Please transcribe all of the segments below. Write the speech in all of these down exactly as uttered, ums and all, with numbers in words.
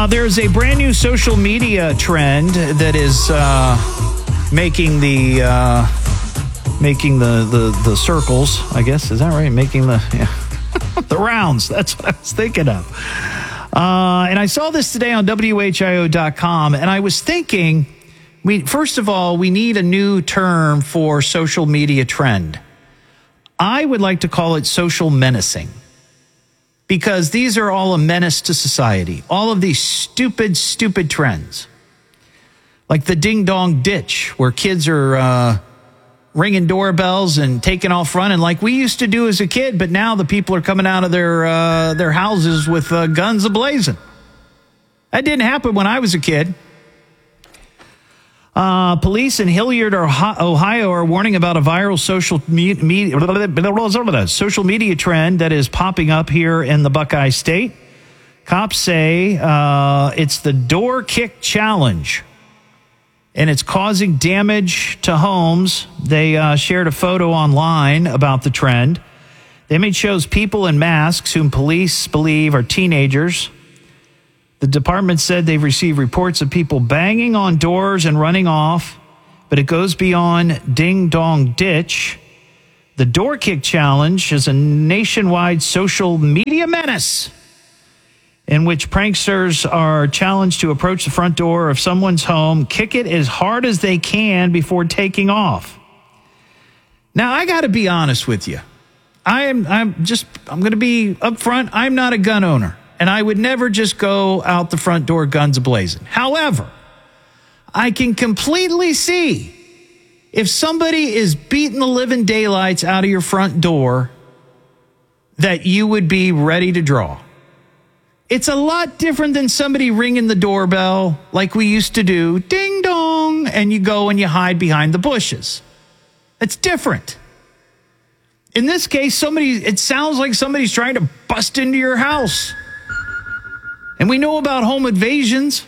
Uh, there's a brand new social media trend that is uh, making the uh, making the, the the circles. I guess, is that right? Making the yeah. the rounds. That's what I was thinking of. Uh, and I saw this today on W H I O dot com, and I was thinking, we first of all, we need a new term for social media trend. I would like to call it social menacing. Because these are all a menace to society. All of these stupid, stupid trends. Like the ding-dong ditch, where kids are uh, ringing doorbells and taking off running like we used to do as a kid, but now the people are coming out of their, uh, their houses with uh, guns a-blazing. That didn't happen when I was a kid. Uh, police in Hilliard, Ohio are warning about a viral social media, social media trend that is popping up here in the Buckeye State. Cops say uh, it's the door kick challenge, and it's causing damage to homes. They uh, shared a photo online about the trend. The image shows people in masks whom police believe are teenagers. The department said they've received reports of people banging on doors and running off, but it goes beyond ding-dong ditch. The door kick challenge is a nationwide social media menace in which pranksters are challenged to approach the front door of someone's home, kick it as hard as they can before taking off. Now, I got to be honest with you. I am, I'm just, I'm going to be upfront. I'm not a gun owner. And I would never just go out the front door guns a-blazing. However, I can completely see if somebody is beating the living daylights out of your front door that you would be ready to draw. It's a lot different than somebody ringing the doorbell like we used to do, ding dong, and you go and you hide behind the bushes. It's different. In this case, somebody, it sounds like somebody's trying to bust into your house. And we know about home invasions.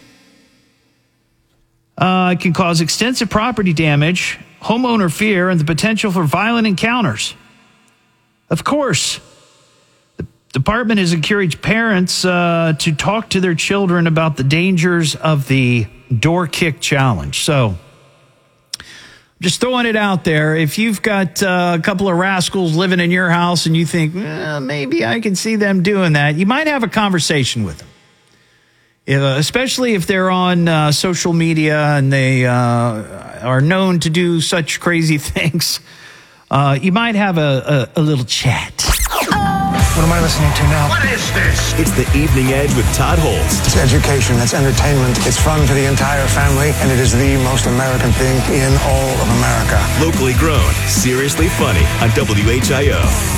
Uh, it can cause extensive property damage, homeowner fear, and the potential for violent encounters. Of course, the department has encouraged parents uh, to talk to their children about the dangers of the door kick challenge. So, just throwing it out there. If you've got uh, a couple of rascals living in your house and you think, well, maybe I can see them doing that, you might have a conversation with them. Uh, especially if they're on uh, social media and they uh, are known to do such crazy things, uh, you might have a, a, a little chat. What am I listening to now? What is this? It's the Evening Edge with Todd Holst. It's education, it's entertainment, it's fun for the entire family, and it is the most American thing in all of America. Locally grown, seriously funny on W H I O.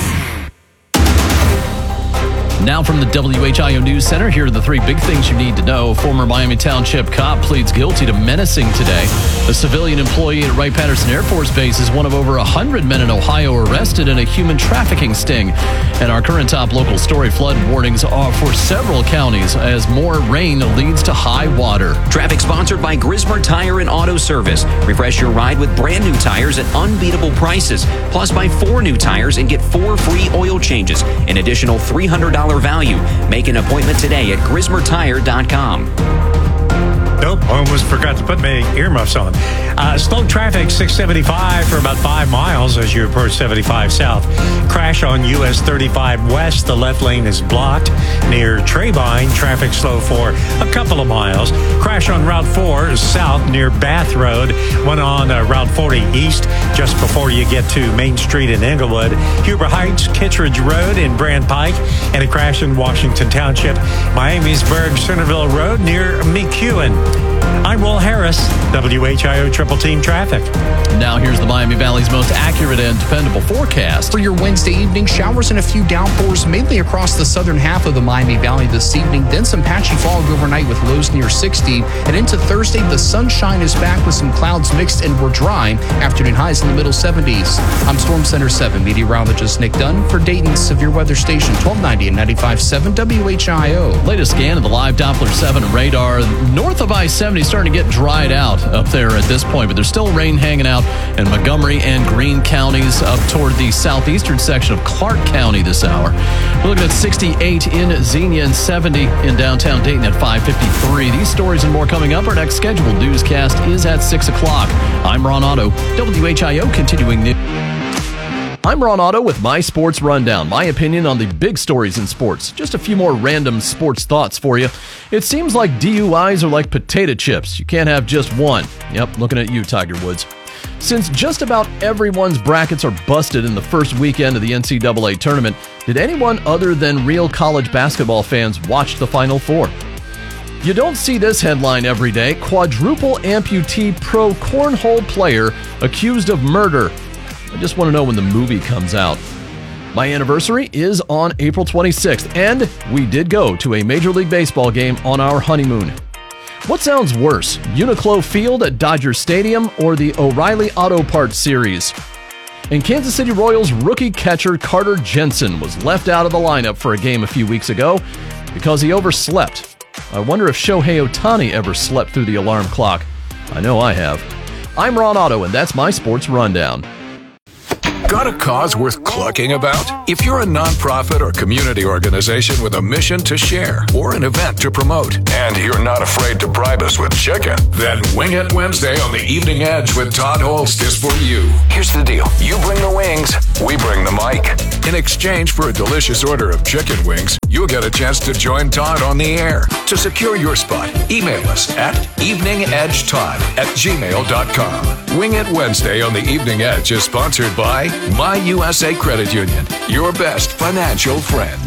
Now from the W H I O News Center, here are the three big things you need to know. Former Miami Township cop pleads guilty to menacing today. A civilian employee at Wright-Patterson Air Force Base is one of over one hundred men in Ohio arrested in a human trafficking sting. And our current top local story, flood warnings are for several counties as more rain leads to high water. Traffic sponsored by Grismer Tire and Auto Service. Refresh your ride with brand new tires at unbeatable prices. Plus, buy four new tires and get four free oil changes. An additional three hundred dollars value. Make an appointment today at grismer tire dot com. Nope, almost forgot to put my earmuffs on. Uh, slow traffic, six seventy-five for about five miles as you approach seventy-five south. Crash on U S thirty-five west. The left lane is blocked near Trabine. Traffic slow for a couple of miles. Crash on Route four south near Bath Road. One on uh, Route forty east just before you get to Main Street in Englewood. Huber Heights, Kittredge Road in Brand Pike. And a crash in Washington Township. Miamisburg, Centerville Road near McEwen. I'm Will Harris, W H I O Triple Team Traffic. Now here's the Miami Valley's most accurate and dependable forecast. For your Wednesday evening, showers and a few downpours mainly across the southern half of the Miami Valley this evening. Then some patchy fog overnight with lows near sixty. And into Thursday, the sunshine is back with some clouds mixed and we're dry. Afternoon highs in the middle seventies. I'm Storm Center seven meteorologist Nick Dunn for Dayton's Severe Weather Station twelve ninety and ninety-five point seven W H I O. Latest scan of the live Doppler seven radar north of I seventy starting starting to get dried out up there at this point, but there's still rain hanging out in Montgomery and Greene counties up toward the southeastern section of Clark County this hour. We're looking at sixty-eight in Xenia and seventy in downtown Dayton at five fifty-three. These stories and more coming up. Our next scheduled newscast is at six o'clock. I'm Ron Otto, W H I O continuing news. I'm Ron Otto with My Sports Rundown, my opinion on the big stories in sports. Just a few more random sports thoughts for you. It seems like D U Is are like potato chips. You can't have just one. Yep, looking at you, Tiger Woods. Since just about everyone's brackets are busted in the first weekend of the N C double A tournament, did anyone other than real college basketball fans watch the Final Four? You don't see this headline every day. Quadruple amputee pro cornhole player accused of murder. I just want to know when the movie comes out. My anniversary is on April twenty-sixth, and we did go to a Major League Baseball game on our honeymoon. What sounds worse, Uniqlo Field at Dodger Stadium or the O'Reilly Auto Parts Series? And Kansas City Royals rookie catcher Carter Jensen was left out of the lineup for a game a few weeks ago because he overslept. I wonder if Shohei Ohtani ever slept through the alarm clock. I know I have. I'm Ron Otto, and that's my Sports Rundown. Got a cause worth clucking about? If you're a nonprofit or community organization with a mission to share or an event to promote, and you're not afraid to bribe us with chicken, then Wing It Wednesday on the Evening Edge with Todd Holst is for you. Here's the deal. You bring the wings, we bring the mic. In exchange for a delicious order of chicken wings, you'll get a chance to join Todd on the air. To secure your spot, email us at eveningedgetodd at gmail dot com. Wing It Wednesday on the Evening Edge is sponsored by My U S A Credit Union, your best financial friend.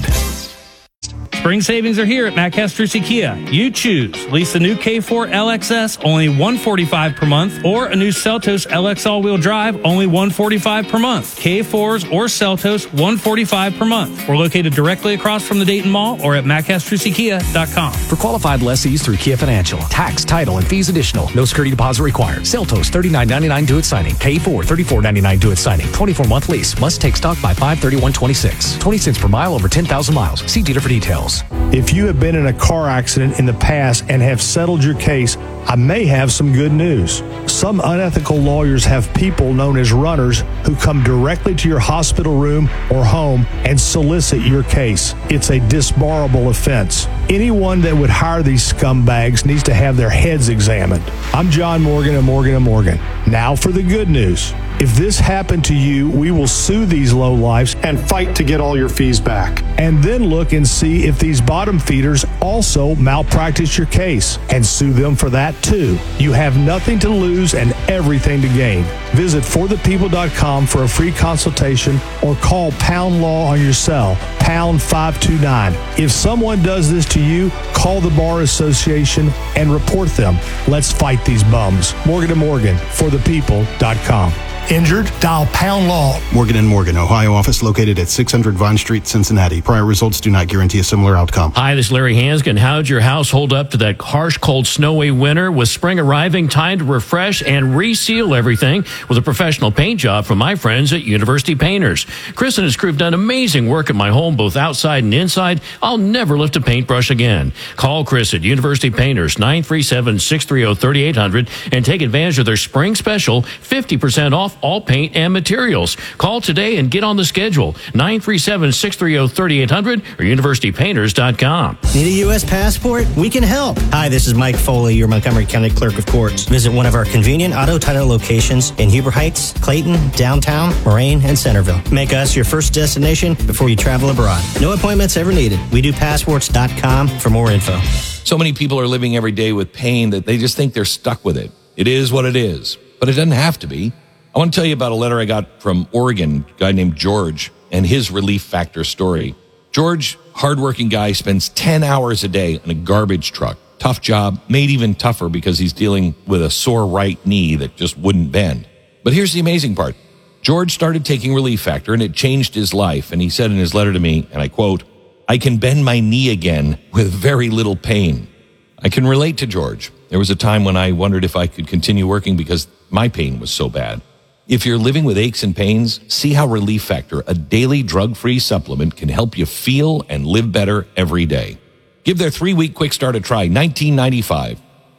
Spring savings are here at Matt Castrucci Kia. You choose. Lease the new K four L X S, only one hundred forty-five dollars per month, or a new Seltos L X all-wheel drive, only one hundred forty-five dollars per month. K fours or Seltos, one hundred forty-five dollars per month. We're located directly across from the Dayton Mall or at matt castrucci kia dot com. For qualified lessees through Kia Financial, tax, title, and fees additional. No security deposit required. Seltos, thirty-nine ninety-nine due at signing. K four, thirty-four ninety-nine due at signing. twenty-four month lease. Must take stock by five thirty-one twenty-six. twenty cents per mile over ten thousand miles. See dealer for details. If you have been in a car accident in the past and have settled your case, I may have some good news. Some unethical lawyers have people known as runners who come directly to your hospital room or home and solicit your case. It's a disbarable offense. Anyone that would hire these scumbags needs to have their heads examined. I'm John Morgan of Morgan and Morgan. Now for the good news. If this happened to you, we will sue these lowlifes and fight to get all your fees back. And then look and see if these bottom feeders also malpractice your case and sue them for that too. You have nothing to lose and everything to gain. Visit for the people dot com for a free consultation or call Pound Law on your cell, pound five two nine. If someone does this to you, call the Bar Association and report them. Let's fight these bums. Morgan and Morgan, for the people dot com. Injured? Dial Pound Law. Morgan and Morgan, Ohio office located at six hundred Vine Street, Cincinnati. Prior results do not guarantee a similar outcome. Hi, this is Larry Hanskin. How'd your house hold up to that harsh, cold, snowy winter? With spring arriving, time to refresh and reseal everything with a professional paint job from my friends at University Painters. Chris and his crew have done amazing work at my home, both outside and inside. I'll never lift a paintbrush again. Call Chris at University Painters, nine three seven, six three zero, three eight zero zero, and take advantage of their spring special, fifty percent off all paint and materials. Call today and get on the schedule. nine three seven, six three zero, three eight zero zero or university painters dot com. Need a U S passport? We can help. Hi, this is Mike Foley, your Montgomery County Clerk of Courts. Visit one of our convenient auto title locations in Huber Heights, Clayton, downtown, Moraine, and Centerville. Make us your first destination before you travel abroad. No appointments ever needed. We do passports dot com for more info. So many people are living every day with pain that they just think they're stuck with it. It is what it is, but it doesn't have to be. I want to tell you about a letter I got from Oregon, a guy named George, and his Relief Factor story. George, hardworking guy, spends ten hours a day on a garbage truck. Tough job, made even tougher because he's dealing with a sore right knee that just wouldn't bend. But here's the amazing part. George started taking Relief Factor, and it changed his life. And he said in his letter to me, and I quote, "I can bend my knee again with very little pain." I can relate to George. There was a time when I wondered if I could continue working because my pain was so bad. If you're living with aches and pains, see how Relief Factor, a daily drug-free supplement, can help you feel and live better every day. Give their three-week quick start a try, nineteen ninety-five.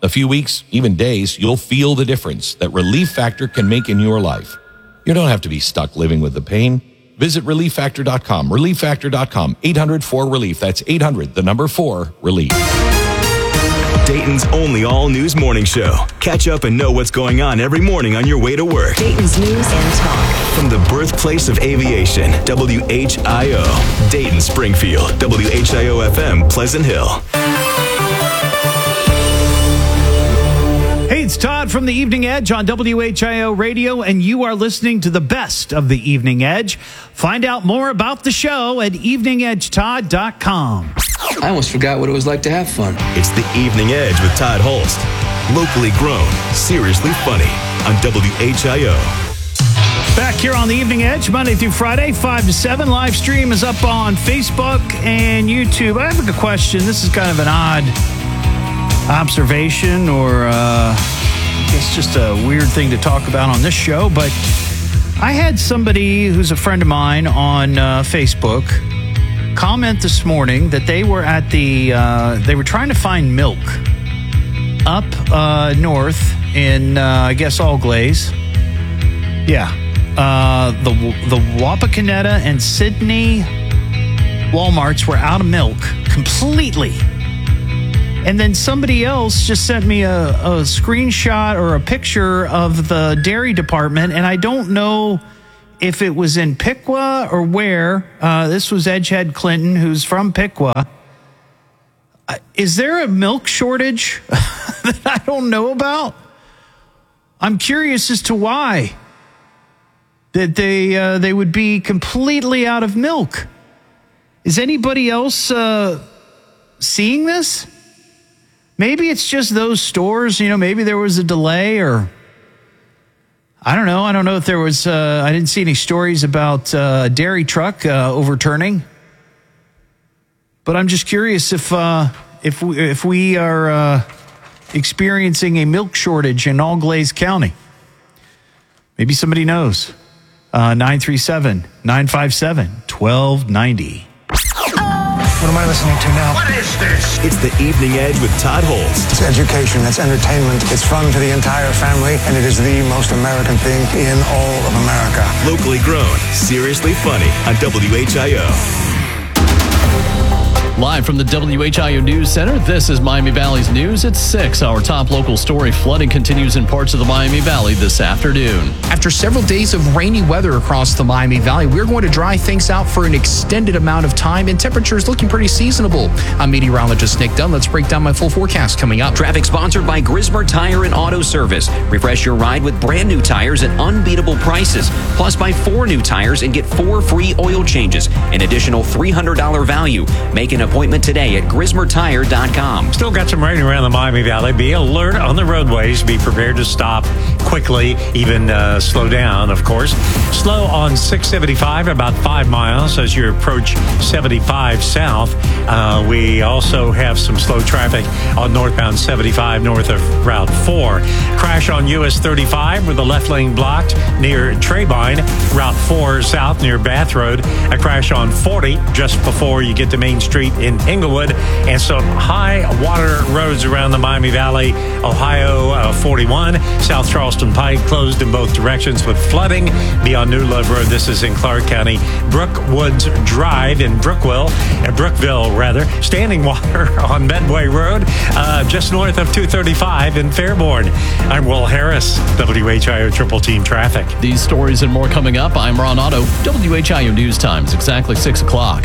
A few weeks, even days, you'll feel the difference that Relief Factor can make in your life. You don't have to be stuck living with the pain. Visit relief factor dot com, relief factor dot com, eight hundred four relief. That's eight hundred, the number four, relief. Dayton's only all-news morning show. Catch up and know what's going on every morning on your way to work. Dayton's News and Talk. From the birthplace of aviation, W H I O. Dayton, Springfield, W H I O F M, Pleasant Hill. Hey, it's Todd from the Evening Edge on W H I O Radio, and you are listening to the best of the Evening Edge. Find out more about the show at evening edge todd dot com. I almost forgot what it was like to have fun. It's the Evening Edge with Todd Holst. Locally grown, seriously funny on W H I O. Back here on the Evening Edge, Monday through Friday, five to seven. Live stream is up on Facebook and YouTube. I have a question. This is kind of an odd observation, or uh, I guess just a weird thing to talk about on this show, but I had somebody who's a friend of mine on uh, Facebook comment this morning that they were at the, uh, they were trying to find milk up uh, north in, uh, I guess, Allglaze. Yeah. Uh, the, the Wapakoneta and Sydney Walmarts were out of milk completely. And then somebody else just sent me a, a screenshot or a picture of the dairy department, and I don't know if it was in Piqua or where. Uh, this was Edgehead Clinton, who's from Piqua. Uh, is there a milk shortage that I don't know about? I'm curious as to why that they uh, they would be completely out of milk. Is anybody else uh, seeing this? Maybe it's just those stores, you know, maybe there was a delay, or I don't know. I don't know if there was, uh, I didn't see any stories about uh, a dairy truck uh, overturning. But I'm just curious if uh, if we, if we are uh, experiencing a milk shortage in Allglaze County. Maybe somebody knows. Uh, nine three seven, nine five seven, one two nine zero. What am I listening to now? What is this? It's the Evening Edge with Todd Holst. It's education, it's entertainment, it's fun for the entire family, and it is the most American thing in all of America. Locally grown, seriously funny on W H I O. Live from the W H I O News Center, this is Miami Valley's News at six. Our top local story: flooding continues in parts of the Miami Valley this afternoon. After several days of rainy weather across the Miami Valley, we're going to dry things out for an extended amount of time, and temperatures looking pretty seasonable. I'm meteorologist Nick Dunn. Let's break down my full forecast coming up. Traffic sponsored by Grismer Tire and Auto Service. Refresh your ride with brand new tires at unbeatable prices. Plus, buy four new tires and get four free oil changes. An additional three hundred dollars value. Make an appointment today at grismer tire dot com. Still got some rain around the Miami Valley. Be alert on the roadways. Be prepared to stop quickly, even uh, slow down, of course. Slow on six seventy-five, about five miles as you approach seventy-five south. Uh, we also have some slow traffic on northbound seventy-five north of Route four. Crash on U S thirty-five with the left lane blocked near Trebine. Route four south near Bath Road. A crash on forty just before you get to Main Street in Inglewood, and some high water roads around the Miami Valley. Ohio uh, forty-one, South Charleston Pike closed in both directions with flooding. Beyond New Love Road, this is in Clark County. Brookwoods Drive in Brookville, uh, Brookville rather. Standing water on Medway Road, uh, just north of two thirty-five in Fairborn. I'm Will Harris, W H I O Triple Team Traffic. These stories and more coming up. I'm Ron Otto. W H I O News Times, exactly six o'clock.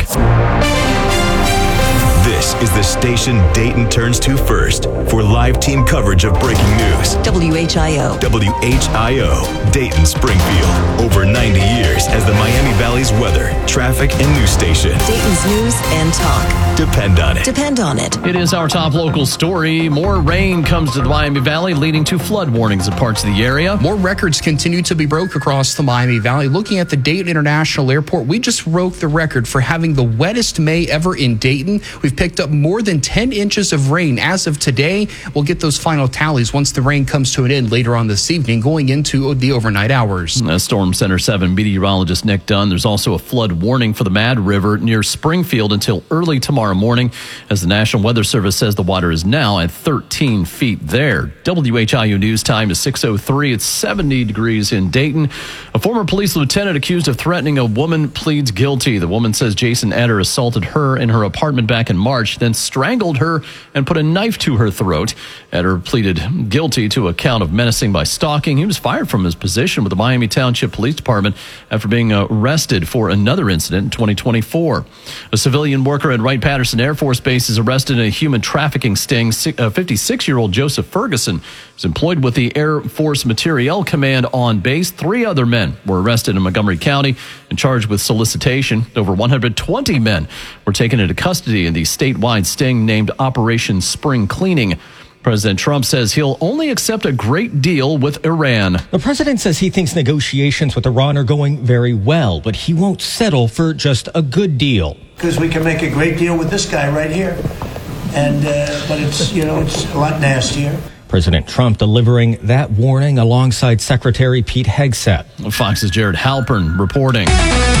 This is the station Dayton turns to first for live team coverage of breaking news. W H I O. W H I O, Dayton, Springfield. Over ninety years as the Miami Valley's weather, traffic, and news station. Dayton's News and Talk. Depend on it. Depend on it. It is our top local story. More rain comes to the Miami Valley, leading to flood warnings in parts of the area. More records continue to be broke across the Miami Valley. Looking at the Dayton International Airport, we just broke the record for having the wettest May ever in Dayton. We've picked up more than ten inches of rain as of today. We'll get those final tallies once the rain comes to an end later on this evening, going into the overnight hours. Uh, Storm Center seven meteorologist Nick Dunn. There's also a flood warning for the Mad River near Springfield until early tomorrow morning, as the National Weather Service says the water is now at thirteen feet there. W H I O News time is six oh three. It's seventy degrees in Dayton. A former police lieutenant accused of threatening a woman pleads guilty. The woman says Jason Eder assaulted her in her apartment back in March, then strangled her and put a knife to her throat. Eder pleaded guilty to a count of menacing by stalking. He was fired from his position with the Miami Township Police Department after being arrested for another incident in twenty twenty-four. A civilian worker at Wright-Patterson Air Force Base is arrested in a human trafficking sting. fifty-six-year-old Joseph Ferguson is employed with the Air Force Materiel Command on base. Three other men were arrested in Montgomery County and charged with solicitation. Over one hundred twenty men were taken into custody in the statewide sting named Operation Spring Cleaning. President Trump says he'll only accept a great deal with Iran. The president says he thinks negotiations with Iran are going very well, but he won't settle for just a good deal. Because we can make a great deal with this guy right here. And, uh, but it's, you know, it's a lot nastier. President Trump delivering that warning alongside Secretary Pete Hegseth. Fox's Jared Halpern reporting.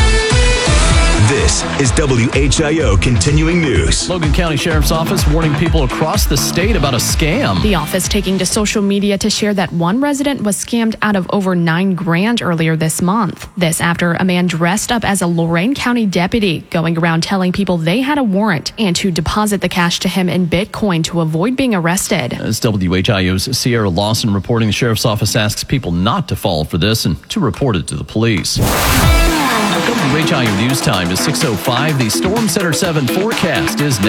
This is W H I O Continuing News. Logan County Sheriff's Office warning people across the state about a scam. The office taking to social media to share that one resident was scammed out of over nine grand earlier this month. This after a man dressed up as a Lorain County deputy going around telling people they had a warrant and to deposit the cash to him in Bitcoin to avoid being arrested. As W H I O's Sierra Lawson reporting, the Sheriff's Office asks people not to fall for this and to report it to the police. W H I O News time is six oh five. The Storm Center seven forecast is now.